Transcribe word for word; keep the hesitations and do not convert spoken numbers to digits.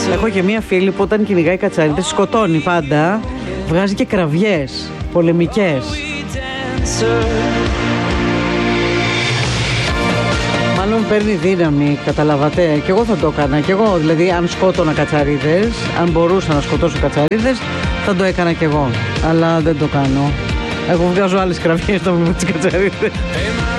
Έχω και μία φίλη που όταν κυνηγάει κατσαρίδες σκοτώνει πάντα. Βγάζει και κραυγές πολεμικές. Μάλλον παίρνει δύναμη, καταλαβατε. Και εγώ θα το έκανα. Και εγώ, δηλαδή, αν σκότωνα κατσαρίδες, αν μπορούσα να σκοτώσω κατσαρίδες, θα το έκανα κι εγώ. Αλλά δεν το κάνω. Εγώ βγάζω άλλες κραυγές όταν βλέπω τις κατσαρίδες.